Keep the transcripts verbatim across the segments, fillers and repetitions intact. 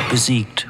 besiegt.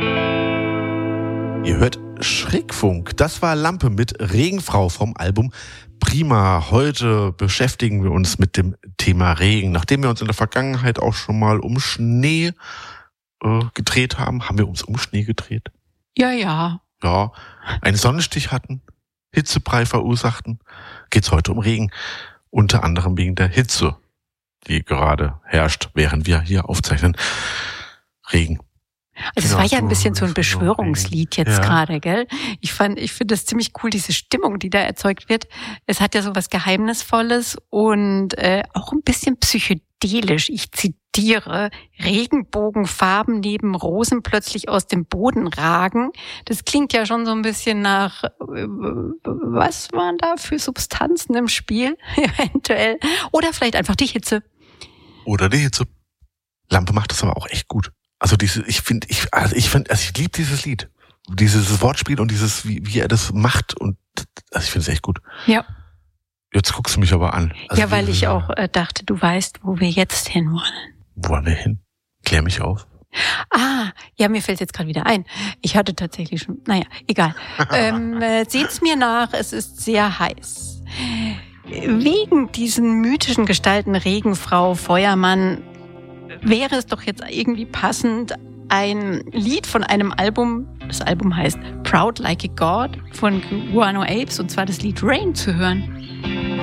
Ihr hört Schrägfunk. Das war Lampe mit Regenfrau vom Album Prima. Heute beschäftigen wir uns mit dem Thema Regen. Nachdem wir uns in der Vergangenheit auch schon mal um Schnee äh, gedreht haben, haben wir uns um Schnee gedreht? Ja, ja. Ja, einen Sonnenstich hatten, Hitzebrei verursachten, geht's heute um Regen. Unter anderem wegen der Hitze, die gerade herrscht, während wir hier aufzeichnen. Regen. Also es war ja ein bisschen so ein Beschwörungslied jetzt ja. gerade, gell? Ich fand, ich finde das ziemlich cool, diese Stimmung, die da erzeugt wird. Es hat ja so was Geheimnisvolles und äh, auch ein bisschen psychedelisch. Ich zitiere: Regenbogenfarben neben Rosen plötzlich aus dem Boden ragen. Das klingt ja schon so ein bisschen nach, äh, was waren da für Substanzen im Spiel eventuell? Oder vielleicht einfach die Hitze. Oder die Hitze. Lampe macht das aber auch echt gut. Also diese, ich finde, ich, also ich finde, also ich liebe dieses Lied, dieses Wortspiel und dieses, wie, wie er das macht und also ich finde es echt gut. Ja. Jetzt guckst du mich aber an. Also ja, weil diese, ich auch äh, dachte, du weißt, wo wir jetzt hin wollen. Wo wollen wir hin? Klär mich auf. Ah, ja, mir fällt jetzt gerade wieder ein. Ich hatte tatsächlich schon, naja, egal. ähm, äh, seht's mir nach, es ist sehr heiß. Wegen diesen mythischen Gestalten Regenfrau, Feuermann wäre es doch jetzt irgendwie passend, ein Lied von einem Album, das Album heißt Proud Like a God von Guano Apes, und zwar das Lied Rain zu hören.